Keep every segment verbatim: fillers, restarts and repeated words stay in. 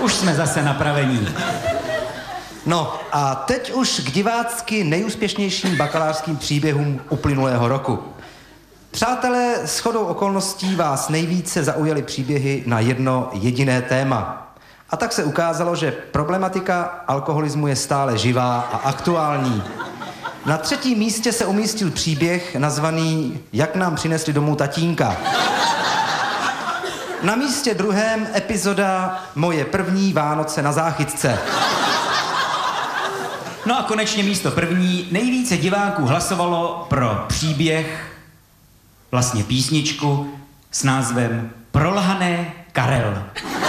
Už jsme zase napravení. No a teď už k divácky nejúspěšnějším bakalářským příběhům uplynulého roku. Přátelé, shodou okolností vás nejvíce zaujaly příběhy na jedno jediné téma. A tak se ukázalo, že problematika alkoholismu je stále živá a aktuální. Na třetím místě se umístil příběh nazvaný Jak nám přinesli domů tatínka. Na místě druhém epizoda Moje první Vánoce na záchytce. No a konečně místo první nejvíce diváků hlasovalo pro příběh, vlastně písničku s názvem Prolhané Karel.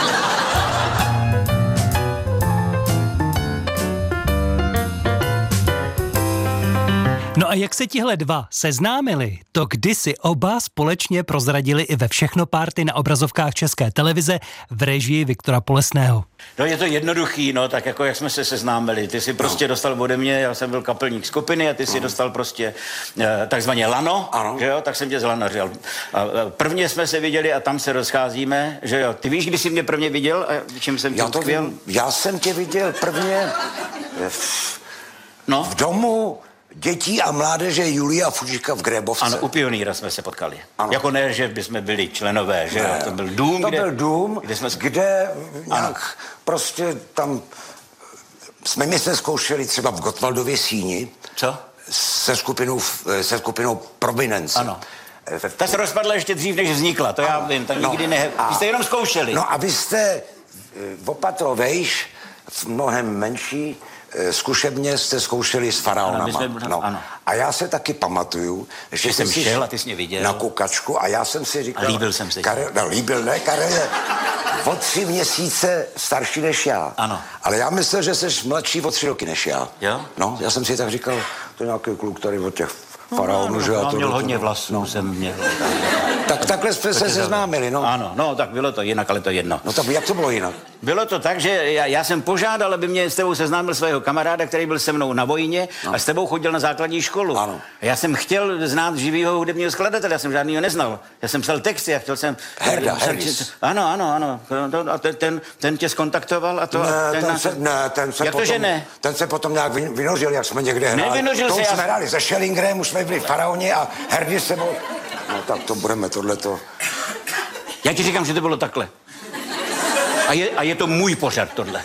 No a jak se tihle dva seznámili, to kdysi oba společně prozradili i ve Všechno párty na obrazovkách České televize v režii Viktora Polesného. No je to jednoduchý, no, tak jako jak jsme se seznámili. Ty si prostě no. dostal ode mě, já jsem byl kapelník skupiny a ty si no. dostal prostě eh, takzvaně lano, ano. že jo, tak jsem tě zlanařil. A, a prvně jsme se viděli a tam se rozcházíme, že jo. Ty víš, kdy jsi mě prvně viděl a čím jsem tě já to utkvěl? Vím. Já jsem tě viděl prvně v, no? v domu dětí a mládeže Julia Fužika v Grébovce. Ano, u Pionýra jsme se potkali. Ano. Jako ne, že bychom byli členové, že ne. To byl dům, to kde... byl dům, kde, jsme... kde nějak prostě tam... Jsme my se zkoušeli třeba v Gottwaldově síni. Co? Se skupinou, se skupinou Prominence. Ano. Ta se rozpadla ještě dřív, než vznikla, to já vím, tak nikdy no, ne... Vy jste jenom zkoušeli. No a vy jste o patro vejš, v mnohem menší, zkušebně jste zkoušeli s faraonama. Ano, jsme, no. ano. A já se taky pamatuju, že jsem šel a ty jsi mě viděl. Na kukačku a já jsem si říkal... A líbil jsem se. Karel, no, líbil, ne, Karel je o tři měsíce starší než já. Ano. Ale já myslel, že jsi mladší o tři roky než já. Jo? No, já jsem si tak říkal, to je nějaký kluk tady od těch faraonů, no, no, že já no, to... měl to, hodně to, vlasů, no. jsem měl. Tak takhle jsme se seznámili, no. Ano, no, tak bylo to jinak, ale to jedno. No tak jak to bylo jinak? Bylo to tak, že já, já jsem požádal, aby mě s tebou seznámil svého kamaráda, který byl se mnou na vojně no. a s tebou chodil na základní školu. Ano. A já jsem chtěl znát živýho hudebního skladatele, já jsem žádnýho neznal. Já jsem psal texty a chtěl jsem... Herda, jsem, Herdis. Ano, ano, ano. A ten, ten, ten tě skontaktoval a to... Ne, a ten, ten nás... se, ne, ten se jak potom... to, že ne? Ten se potom nějak vynožil, jak jsme někde hráli. Nevynožil to se, už já... jsme hráli se Schellingerem, už jsme byli v Faraoni a Herdis se byl... No tak to budeme tohleto... Já ti říkám, že to bylo takhle. A je, a je to můj pořad, tohle.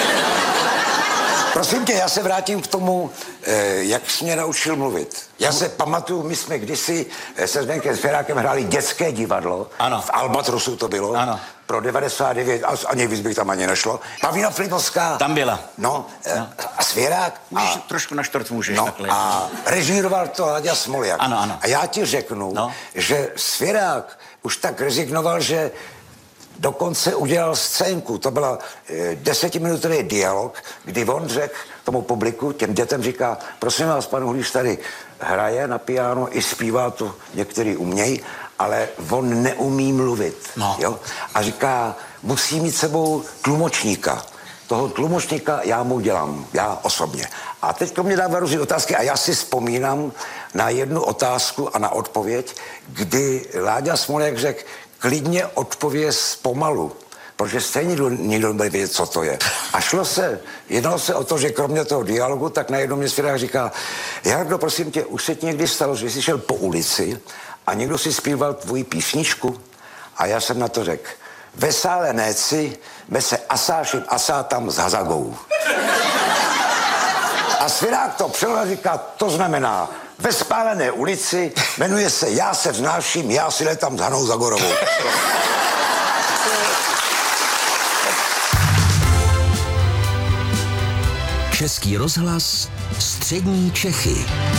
Prosím tě, já se vrátím k tomu, eh, jak jsi mě naučil mluvit. Já se pamatuju, my jsme kdysi eh, se Zdenkem Svěrákem hráli dětské divadlo. Ano. V Albatrosu to bylo. Ano. Pro devadesát devět, a ani víc bych tam ani nešlo. Pavlína Flipovská. Tam byla. No, eh, no. a Svěrák. Můžeš A, trošku na štort můžeš no, takhle. a režíroval to Láďa Smoljak. Ano, ano. A já ti řeknu, no. že Svěrák už tak rezignoval, že dokonce udělal scénku. To byla e, desetiminutový dialog, kdy on řekl tomu publiku, těm dětem říká, prosím vás, pan Hulíš tady hraje na piano, i zpívá to, některý umějí, ale on neumí mluvit. No. Jo? A říká, musí mít sebou tlumočníka. Toho tlumočníka já mu dělám, já osobně. A teď mě dává různé otázky a já si vzpomínám na jednu otázku a na odpověď, kdy Láďa Smoljak řekl, klidně odpověz pomalu, protože stejně nikdo nebude vědět, co to je. A šlo se, jednalo se o to, že kromě toho dialogu, tak najednou mě Svěrák říká, Jardo, prosím tě, už se ti někdy stalo, že jsi šel po ulici a někdo si zpíval tvoji písničku? A já jsem na to řekl, ve sále néci, ve se asášim asá tam s Hazagou. A Svěrák to přeložil a říká, to znamená, ve spálené ulici, jmenuje se Já se vznáším, já si letám s Hanou Zagorovou. Český rozhlas, střední Čechy.